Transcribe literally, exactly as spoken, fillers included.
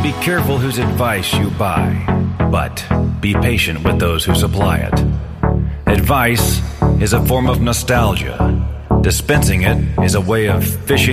Be careful whose advice you buy, but be patient with those who supply it. Advice is a form of nostalgia. Dispensing it is a way of fishing